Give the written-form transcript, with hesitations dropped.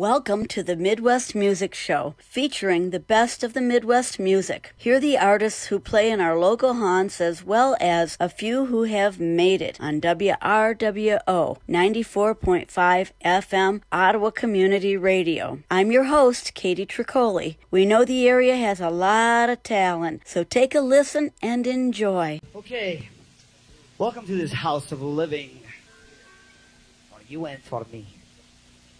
Welcome to the Midwest Music Show, featuring the best of the Midwest music. Hear the artists who play in our local haunts as well as a few who have made it on WRWO 94.5 FM Ottawa Community Radio. I'm your host, Katie Tricoli. We know the area has a lot of talent, so take a listen and enjoy. Okay, welcome to this house of living. For you and for me.